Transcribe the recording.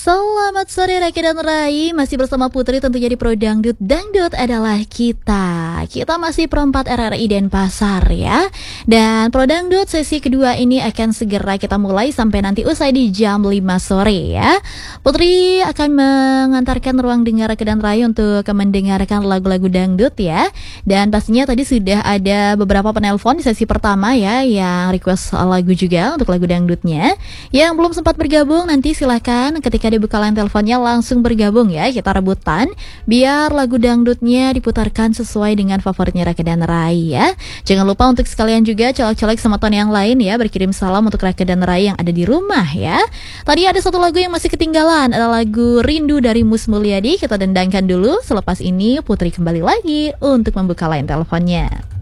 Selamat sore Raki dan Rai. Masih bersama Putri tentunya di Pro Dangdut. Dangdut adalah kita. Kita masih perempat RRI Denpasar ya. Dan Pro Dangdut sesi kedua ini akan segera kita mulai sampai nanti usai di jam 5 sore ya. Putri akan mengantarkan ruang dengar Raki dan Rai untuk mendengarkan lagu-lagu dangdut ya. Dan pastinya tadi sudah ada beberapa penelpon di sesi pertama ya, yang request lagu juga untuk lagu dangdutnya. Yang belum sempat bergabung nanti silahkan ketika dibuka line teleponnya langsung bergabung ya. Kita rebutan biar lagu dangdutnya diputarkan sesuai dengan favoritnya Raka dan Rai ya. Jangan lupa untuk sekalian juga colek-colek sama teman yang lain ya, berkirim salam untuk Raka dan Rai yang ada di rumah ya. Tadi ada satu lagu yang masih ketinggalan, ada lagu Rindu dari Mus Mulyadi. Kita dendangkan dulu, selepas ini Putri kembali lagi untuk membuka line teleponnya.